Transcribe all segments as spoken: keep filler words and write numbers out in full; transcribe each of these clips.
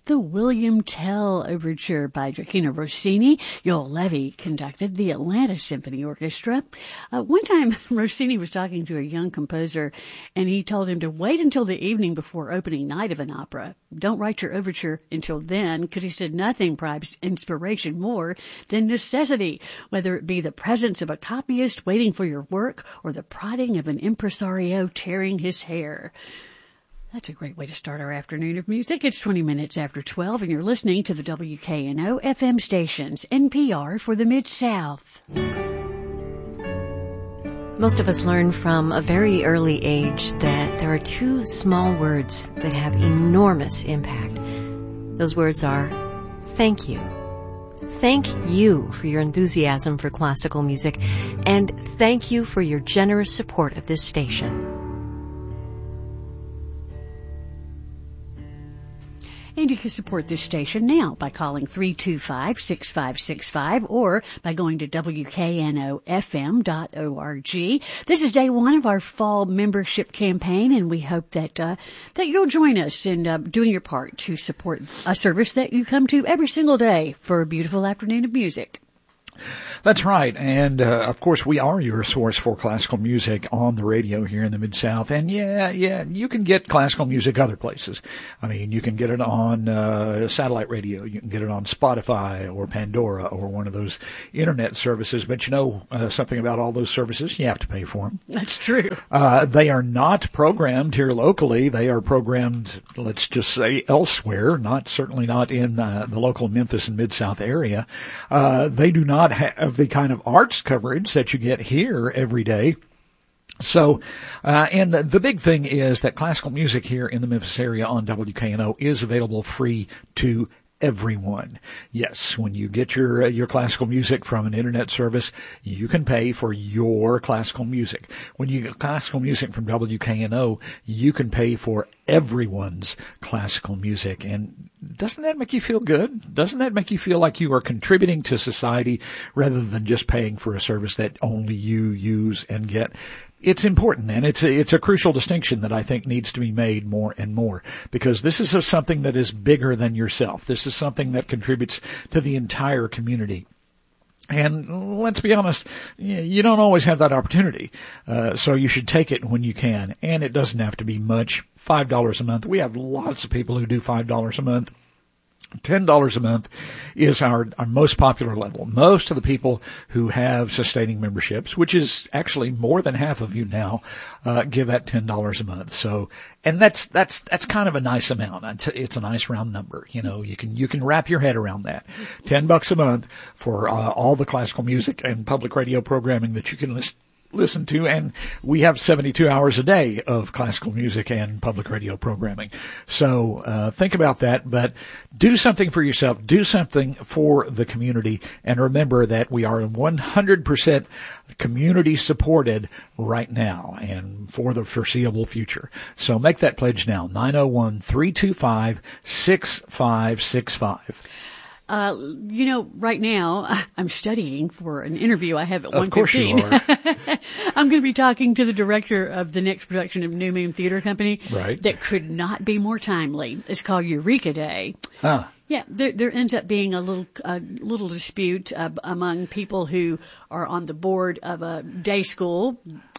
the William Tell Overture by Gioacchino Rossini. Joel Levy conducted the Atlanta Symphony Orchestra. Uh, one time, Rossini was talking to a young composer, and he told him to wait until the evening before opening night of an opera. Don't write your overture until then, because he said nothing bribes inspiration more than necessity, whether it be the presence of a copyist waiting for your work or the prodding of an impresario tearing his hair. That's a great way to start our afternoon of music. It's twenty minutes after twelve, and you're listening to the W K N O F M stations, N P R for the Mid-South. Most of us learn from a very early age that there are two small words that have enormous impact. Those words are, thank you. Thank you for your enthusiasm for classical music, and thank you for your generous support of this station. And you can support this station now by calling three two five, six five six five or by going to W K N O F M dot org. This is day one of our fall membership campaign, and we hope that uh, that you'll join us in uh, doing your part to support a service that you come to every single day for a beautiful afternoon of music. That's right. And, uh, of course, we are your source for classical music on the radio here in the Mid-South. And yeah, yeah, you can get classical music other places. I mean, you can get it on, uh, satellite radio. You can get it on Spotify or Pandora or one of those internet services. But you know, uh, something about all those services, you have to pay for them. That's true. Uh, they are not programmed here locally. They are programmed, let's just say, elsewhere, not, certainly not in, uh, the local Memphis and Mid-South area. Uh, they do not have the kind of arts coverage that you get here every day. So, uh, and the, the big thing is that classical music here in the Memphis area on W K N O is available free to everyone. Yes, when you get your uh, your classical music from an internet service, you can pay for your classical music. When you get classical music from W K N O, you can pay for everyone's classical music. And doesn't that make you feel good? Doesn't that make you feel like you are contributing to society rather than just paying for a service that only you use and get? It's important, and it's a, it's a crucial distinction that I think needs to be made more and more, because this is a, something that is bigger than yourself. This is something that contributes to the entire community. And let's be honest, you don't always have that opportunity, uh, so you should take it when you can. And it doesn't have to be much, five dollars a month. We have lots of people who do five dollars a month. ten dollars a month is our, our most popular level. Most of the people who have sustaining memberships, which is actually more than half of you now, uh, give that ten dollars a month. So, and that's, that's, that's kind of a nice amount. It's a nice round number. You know, you can, you can wrap your head around that. ten bucks a month for, uh, all the classical music and public radio programming that you can listen listen to, and we have seventy-two hours a day of classical music and public radio programming. So uh think about that, but do something for yourself, do something for the community, and remember that we are one hundred percent community supported right now and for the foreseeable future. So make that pledge now, nine oh one, three two five, six five six five. Uh, you know, right now, I'm studying for an interview I have at one fifteen. Of course you are. I'm going to be talking to the director of the next production of New Moon Theater Company. Right. That could not be more timely. It's called Eureka Day. Huh. Yeah, there, there ends up being a little, a little dispute uh, among people who are on the board of a day school.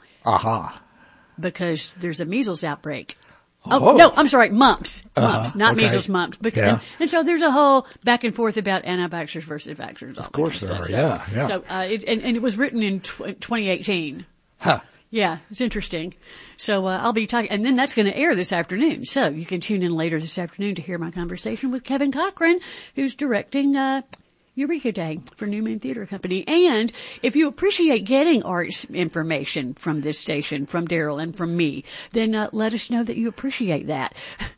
Aha. Because there's a measles outbreak. Oh, oh, no, I'm sorry, mumps. Uh-huh, Mumps, not okay. measles, mumps. Because, Yeah. and, and so there's a whole back and forth about anti-vaxxers versus vaxxers. Of course there are, So, yeah, yeah. So, uh, it, and, and it was written in tw- twenty eighteen. Huh. Yeah, it's interesting. So, uh, I'll be talking, and then that's going to air this afternoon. So you can tune in later this afternoon to hear my conversation with Kevin Cochran, who's directing, uh, Eureka Day for New Moon Theater Company. And if you appreciate getting arts information from this station, from Daryl and from me, then uh, let us know that you appreciate that.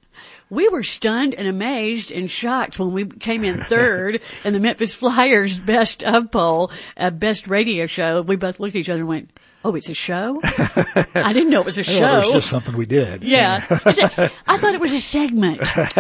We were stunned and amazed and shocked when we came in third in the Memphis Flyers Best of Poll, uh, Best Radio Show. We both looked at each other and went, Oh, it's a show? I didn't know it was a show. Well, it was just something we did. Yeah. A, I thought it was a segment.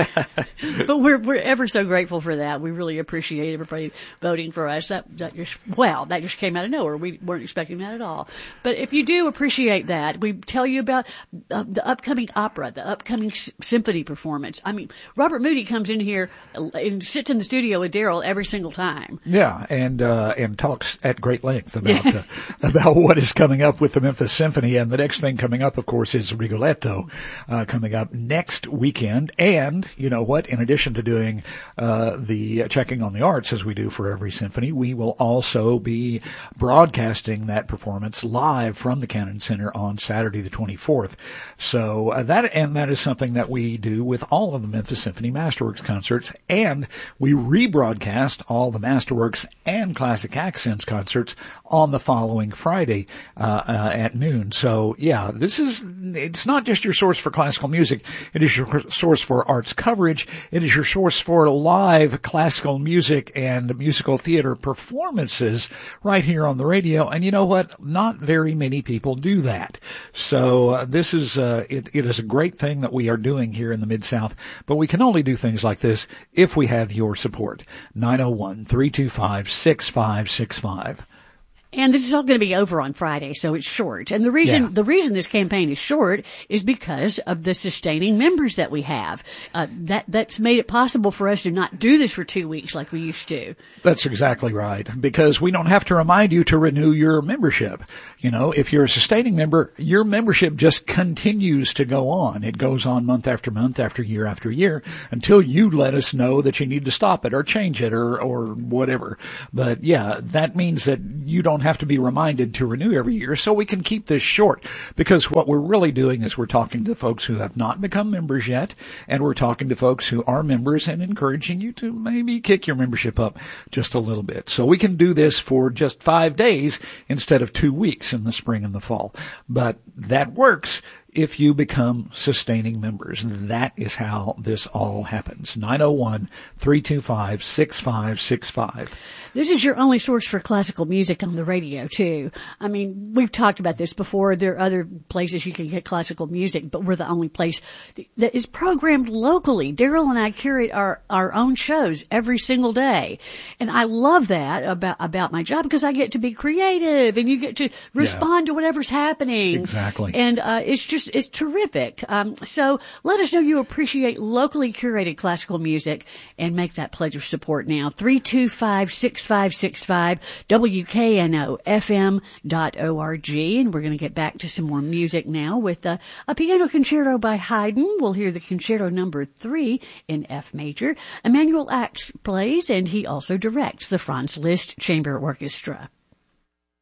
But we're we're ever so grateful for that. We really appreciate everybody voting for us. That, that just, well, that just came out of nowhere. We weren't expecting that at all. But if you do appreciate that, we tell you about uh, the upcoming opera, the upcoming s- symphony performance. I mean, Robert Moody comes in here and sits in the studio with Daryl every single time. Yeah, and uh, and talks at great length about uh, about what is coming up with the Memphis Symphony. And the next thing coming up, of course, is Rigoletto uh, coming up next weekend. And you know what? In addition to doing uh, the checking on the arts as we do for every symphony, we will also be broadcasting that performance live from the Cannon Center on Saturday the twenty-fourth. So uh, that and that is something that we do with all of the Memphis Symphony Masterworks concerts, and we rebroadcast all the Masterworks and Classic Accents concerts on the following Friday uh, uh, at noon. So yeah, this is it's not just your source for classical music; it is your source for arts coverage. It is your source for live classical music and musical theater performances right here on the radio. And you know what? Not very many people do that. So uh, this is uh, it, it is a great thing that we are doing here in the Mid-South, but we can only do things like this if we have your support. nine oh one, three two five, six five six five. And this is all going to be over on Friday, so it's short. And the reason Yeah. the reason this campaign is short is because of the sustaining members that we have. Uh, that that's made it possible for us to not do this for two weeks like we used to. That's exactly right, because we don't have to remind you to renew your membership. You know, if you're a sustaining member, your membership just continues to go on. It goes on month after month, after year after year, until you let us know that you need to stop it or change it or, or whatever. But yeah, that means that you don't have to be reminded to renew every year, so we can keep this short, because what we're really doing is we're talking to folks who have not become members yet, and we're talking to folks who are members and encouraging you to maybe kick your membership up just a little bit. So we can do this for just five days instead of two weeks in the spring and the fall. But that works if you become sustaining members. And that is how this all happens. nine oh one, three two five, six five six five. This is your only source for classical music on the radio, too. I mean, we've talked about this before. There are other places you can get classical music, but we're the only place that is programmed locally. Daryl and I curate our, our own shows every single day. And I love that about, about my job, because I get to be creative and you get to respond Yeah. to whatever's happening. Exactly. And, uh, it's just, it's terrific. Um, so let us know you appreciate locally curated classical music and make that pledge of support now. three two five, six five six five, W K N O F M dot org. And we're going to get back to some more music now with uh, a piano concerto by Haydn. We'll hear the concerto number three in F major. Emmanuel Axe plays, and he also directs the Franz Liszt Chamber Orchestra.